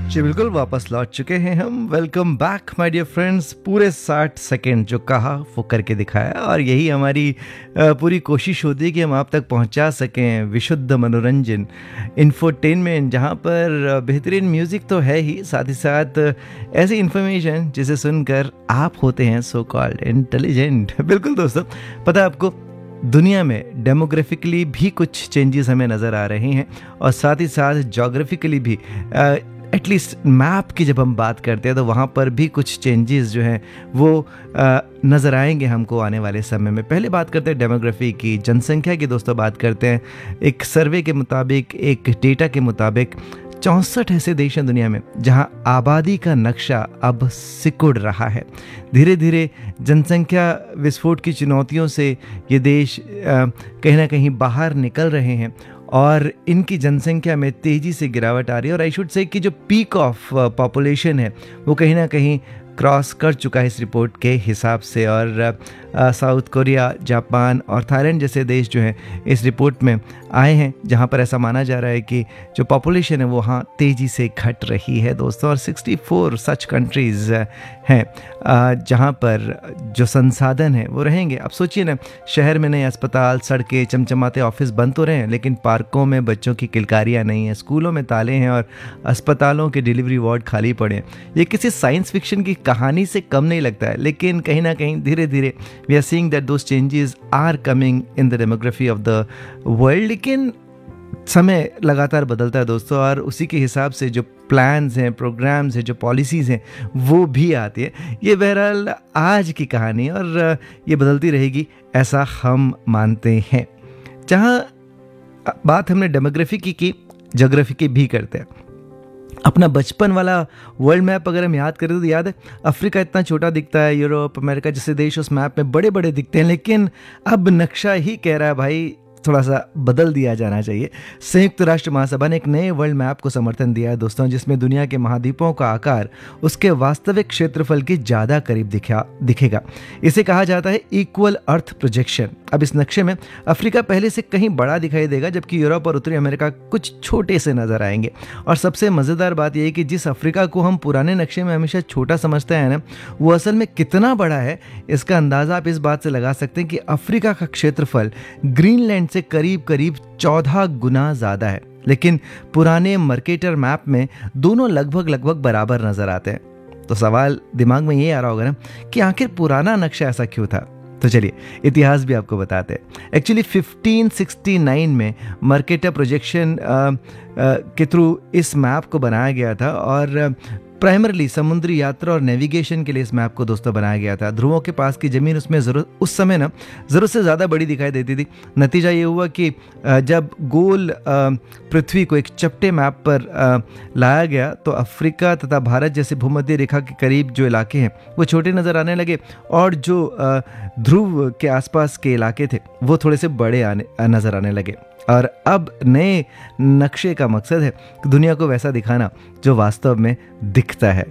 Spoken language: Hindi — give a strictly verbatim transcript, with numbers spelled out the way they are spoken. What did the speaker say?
जी बिल्कुल, वापस लौट चुके हैं हम। Welcome back my dear friends. पूरे साठ सेकंड जो कहा वो करके दिखाया, और यही हमारी अ, पूरी कोशिश होती है कि हम आप तक पहुंचा सकें विशुद्ध मनोरंजन, इंफोटेनमेंट, जहां पर अ, बेहतरीन म्यूज़िक तो है ही, साथ ही साथ अ, ऐसी इन्फॉर्मेशन जिसे सुनकर आप होते हैं सो कॉल्ड इंटेलिजेंट। बिल्कुल दोस्तों, पता है आपको, दुनिया में डेमोग्राफिकली भी कुछ चेंजेस हमें नज़र आ रहे हैं, और साथ ही साथ जोग्राफिकली भी, एटलीस्ट मैप की जब हम बात करते हैं तो वहाँ पर भी कुछ चेंजेस जो हैं वो अ, नज़र आएंगे हमको आने वाले समय में। पहले बात करते हैं डेमोग्राफी की, जनसंख्या की दोस्तों बात करते हैं। एक सर्वे के मुताबिक, एक डेटा के मुताबिक, चौंसठ ऐसे देश हैं दुनिया में जहां आबादी का नक्शा अब सिकुड़ रहा है। धीरे धीरे जनसंख्या विस्फोट की चुनौतियों से ये देश अ, कहीं ना कहीं बाहर निकल रहे हैं, और इनकी जनसंख्या में तेज़ी से गिरावट आ रही है। और आई शुड से कि जो पीक ऑफ पॉपुलेशन है वो कहीं ना कहीं क्रॉस कर चुका है इस रिपोर्ट के हिसाब से। और आ, साउथ कोरिया, जापान और थाईलैंड जैसे देश जो हैं इस रिपोर्ट में आए हैं, जहां पर ऐसा माना जा रहा है कि जो पॉपुलेशन है वो वहाँ तेज़ी से घट रही है दोस्तों। और चौंसठ सच कंट्रीज़ हैं आ, जहां पर जो संसाधन है वो रहेंगे। अब सोचिए ना, शहर में नए अस्पताल, सड़कें, चमचमाते ऑफिस बन तो रहे हैं, लेकिन पार्कों में बच्चों की किलकारियाँ नहीं हैं, स्कूलों में ताले हैं, और अस्पतालों के डिलीवरी वार्ड खाली पड़े हैं। ये किसी साइंस फिक्शन की कहानी से कम नहीं लगता है, लेकिन कहीं ना कहीं धीरे धीरे we are seeing that those changes are coming in the demography of the world. लेकिन समय लगातार बदलता है दोस्तों, और उसी के हिसाब से जो प्लान्स हैं, प्रोग्राम्स हैं, जो पॉलिसीज़ हैं वो भी आती है। ये बहरहाल आज की कहानी है, और ये बदलती रहेगी ऐसा हम मानते हैं। जहाँ बात हमने डेमोग्राफी की की, ज्योग्राफी की भी करते हैं। अपना बचपन वाला वर्ल्ड मैप अगर हम याद करें तो याद है, अफ्रीका इतना छोटा दिखता है, यूरोप, अमेरिका जैसे देश उस मैप में बड़े बड़े दिखते हैं, लेकिन अब नक्शा ही कह रहा है भाई थोड़ा सा बदल दिया जाना चाहिए। संयुक्त राष्ट्र महासभा ने एक नए वर्ल्ड मैप को समर्थन दिया है दोस्तों, जिसमें दुनिया के महाद्वीपों का आकार उसके वास्तविक क्षेत्रफल के ज़्यादा करीब दिखा दिखेगा। इसे कहा जाता है इक्वल अर्थ प्रोजेक्शन। अब इस नक्शे में अफ्रीका पहले से कहीं बड़ा दिखाई देगा, जबकि यूरोप और उत्तरी अमेरिका कुछ छोटे से नजर आएंगे। और सबसे मज़ेदार बात यह है कि जिस अफ्रीका को हम पुराने नक्शे में हमेशा छोटा समझते हैं ना, वो असल में कितना बड़ा है इसका अंदाज़ा आप इस बात से लगा सकते हैं कि अफ्रीका का क्षेत्रफल ग्रीनलैंड से करीब करीब चौदह गुना ज़्यादा है। लेकिन पुराने मर्केटर मैप में दोनों लगभग लगभग बराबर नजर आते हैं। तो सवाल दिमाग में ये आ रहा होगा ना कि आखिर पुराना नक्शा ऐसा क्यों था। तो चलिए इतिहास भी आपको बताते हैं। एक्चुअली पंद्रह सौ उनहत्तर में मर्केटर प्रोजेक्शन के थ्रू इस मैप को बनाया गया था, और प्राइमरली समुद्री यात्रा और नेविगेशन के लिए इस मैप को दोस्तों बनाया गया था। ध्रुवों के पास की ज़मीन उसमें ज़रूरत उस समय ना ज़रूरत से ज़्यादा बड़ी दिखाई देती थी। नतीजा ये हुआ कि जब गोल पृथ्वी को एक चपटे मैप पर लाया गया तो अफ्रीका तथा भारत जैसे भूमध्य रेखा के करीब जो इलाके हैं वो छोटे नज़र आने लगे, और जो ध्रुव के आसपास के इलाके थे वो थोड़े से बड़े आने नज़र आने लगे। और अब नए नक्शे का मकसद है दुनिया को वैसा दिखाना जो वास्तव में दिखता है।